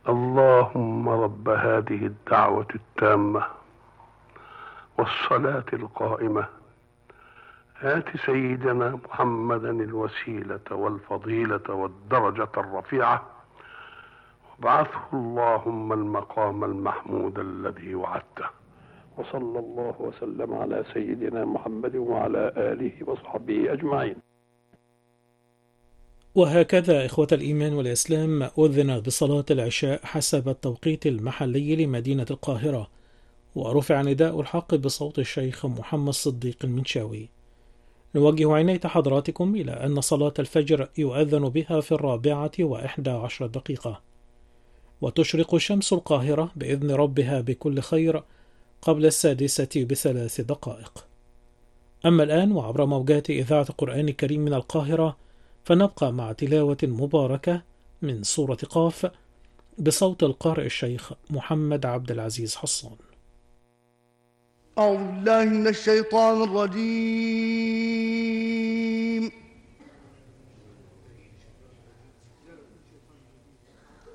اللهم رب هذه الدعوة التامة والصلاة القائمة، آت سيدنا محمدا الوسيلة والفضيلة والدرجة الرفيعة، وابعثه اللهم المقام المحمود الذي وعدته. وصلى الله وسلم على سيدنا محمد وعلى آله وصحبه أجمعين. وهكذا إخوة الإيمان والإسلام أذن بصلاة العشاء حسب التوقيت المحلي لمدينة القاهرة، ورفع نداء الحق بصوت الشيخ محمد صديق المنشاوي. نوجه عناية حضراتكم إلى أن صلاة الفجر يؤذن بها في 4:11، وتشرق شمس القاهرة بإذن ربها بكل خير قبل 6:03. أما الآن وعبر موجات إذاعة القرآن الكريم من القاهرة، فنبقى مع تلاوة مباركة من سورة قاف بصوت القارئ الشيخ محمد عبد العزيز حصان. أعوذ بالله من الشيطان الرجيم.